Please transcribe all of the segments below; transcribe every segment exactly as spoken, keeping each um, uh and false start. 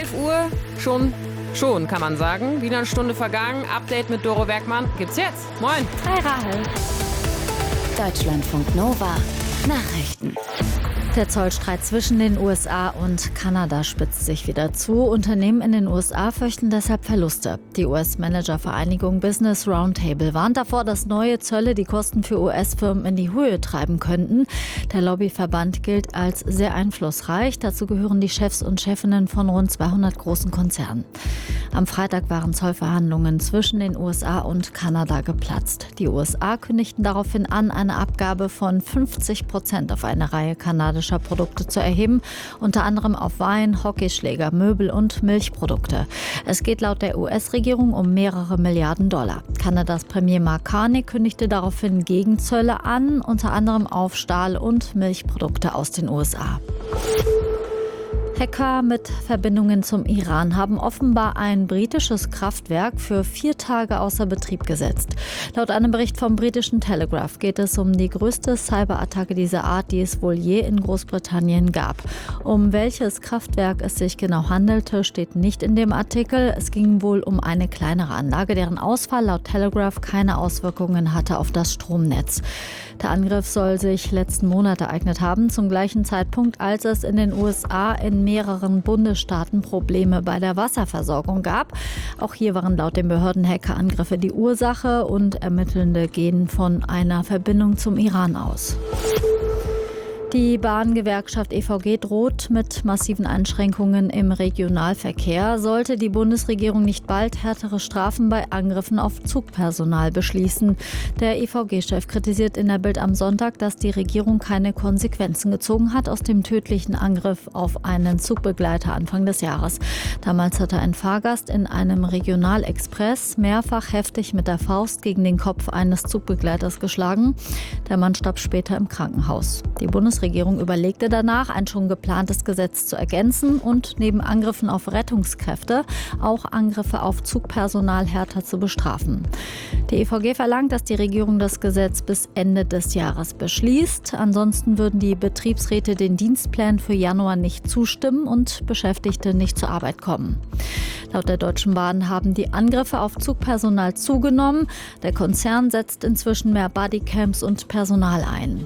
elf Uhr schon, schon kann man sagen. Wieder eine Stunde vergangen. Update mit Doro Werkmann gibt's jetzt. Moin. Hi Rahel. Deutschlandfunk Nova. Nachrichten. Der Zollstreit zwischen den U S A und Kanada spitzt sich wieder zu. Unternehmen in den U S A fürchten deshalb Verluste. Die U S-Manager-Vereinigung Business Roundtable warnt davor, dass neue Zölle die Kosten für U S-Firmen in die Höhe treiben könnten. Der Lobbyverband gilt als sehr einflussreich. Dazu gehören die Chefs und Chefinnen von rund zweihundert großen Konzernen. Am Freitag waren Zollverhandlungen zwischen den U S A und Kanada geplatzt. Die U S A kündigten daraufhin an, eine Abgabe von fünfzig Prozent auf eine Reihe kanadischer Produkte zu erheben, unter anderem auf Wein, Hockeyschläger, Möbel und Milchprodukte. Es geht laut der U S-Regierung um mehrere Milliarden Dollar. Kanadas Premier Mark Carney kündigte daraufhin Gegenzölle an, unter anderem auf Stahl- und Milchprodukte aus den U S A. Hacker mit Verbindungen zum Iran haben offenbar ein britisches Kraftwerk für vier Tage außer Betrieb gesetzt. Laut einem Bericht vom britischen Telegraph geht es um die größte Cyberattacke dieser Art, die es wohl je in Großbritannien gab. Um welches Kraftwerk es sich genau handelte, steht nicht in dem Artikel. Es ging wohl um eine kleinere Anlage, deren Ausfall laut Telegraph keine Auswirkungen hatte auf das Stromnetz. Der Angriff soll sich letzten Monat ereignet haben, zum gleichen Zeitpunkt, als es in den U S A in mehreren Bundesstaaten Probleme bei der Wasserversorgung gab. Auch hier waren laut den Behörden Hackerangriffe die Ursache und Ermittelnde gehen von einer Verbindung zum Iran aus. Die Bahngewerkschaft E V G droht mit massiven Einschränkungen im Regionalverkehr, sollte die Bundesregierung nicht bald härtere Strafen bei Angriffen auf Zugpersonal beschließen. Der E V G-Chef kritisiert in der Bild am Sonntag, dass die Regierung keine Konsequenzen gezogen hat aus dem tödlichen Angriff auf einen Zugbegleiter Anfang des Jahres. Damals hatte ein Fahrgast in einem Regionalexpress mehrfach heftig mit der Faust gegen den Kopf eines Zugbegleiters geschlagen. Der Mann starb später im Krankenhaus. Die Bundesregierung Die Regierung überlegte danach, ein schon geplantes Gesetz zu ergänzen und neben Angriffen auf Rettungskräfte auch Angriffe auf Zugpersonal härter zu bestrafen. Die E V G verlangt, dass die Regierung das Gesetz bis Ende des Jahres beschließt. Ansonsten würden die Betriebsräte den Dienstplänen für Januar nicht zustimmen und Beschäftigte nicht zur Arbeit kommen. Laut der Deutschen Bahn haben die Angriffe auf Zugpersonal zugenommen. Der Konzern setzt inzwischen mehr Bodycams und Personal ein.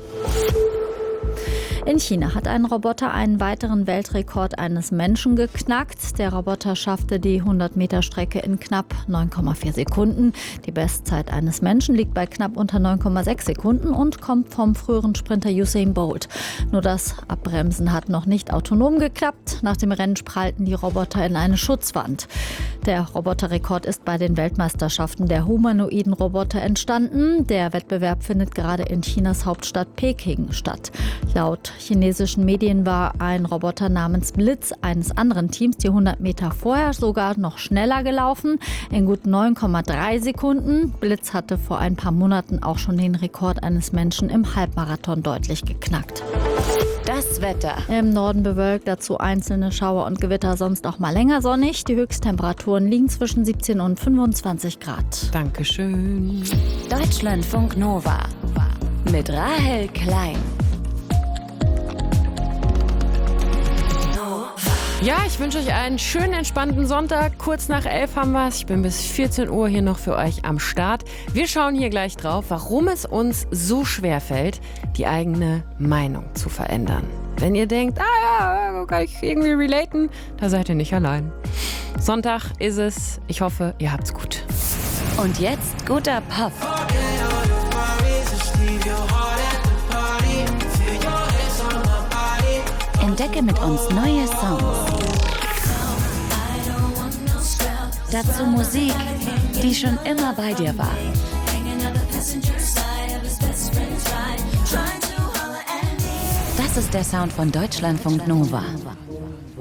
In China hat ein Roboter einen weiteren Weltrekord eines Menschen geknackt. Der Roboter schaffte die hundert Meter Strecke in knapp neun Komma vier Sekunden. Die Bestzeit eines Menschen liegt bei knapp unter neun Komma sechs Sekunden und kommt vom früheren Sprinter Usain Bolt. Nur das Abbremsen hat noch nicht autonom geklappt. Nach dem Rennen prallten die Roboter in eine Schutzwand. Der Roboterrekord ist bei den Weltmeisterschaften der humanoiden Roboter entstanden. Der Wettbewerb findet gerade in Chinas Hauptstadt Peking statt. Laut chinesischen Medien war ein Roboter namens Blitz eines anderen Teams die hundert Meter vorher sogar noch schneller gelaufen, in gut neun Komma drei Sekunden. Blitz hatte vor ein paar Monaten auch schon den Rekord eines Menschen im Halbmarathon deutlich geknackt. Das Wetter. Im Norden bewölkt, dazu einzelne Schauer und Gewitter, sonst auch mal länger sonnig. Die Höchsttemperaturen liegen zwischen siebzehn und fünfundzwanzig Grad. Dankeschön. Deutschlandfunk Nova mit Rahel Klein. Ja, ich wünsche euch einen schönen, entspannten Sonntag. Kurz nach elf haben wir es. Ich bin bis vierzehn Uhr hier noch für euch am Start. Wir schauen hier gleich drauf, warum es uns so schwer fällt, die eigene Meinung zu verändern. Wenn ihr denkt, ah ja, kann ich irgendwie relaten, da seid ihr nicht allein. Sonntag ist es. Ich hoffe, ihr habt's gut. Und jetzt guter Pop. Entdecke mit uns neue Songs. Dazu Musik, die schon immer bei dir war. Das ist der Sound von Deutschlandfunk Nova.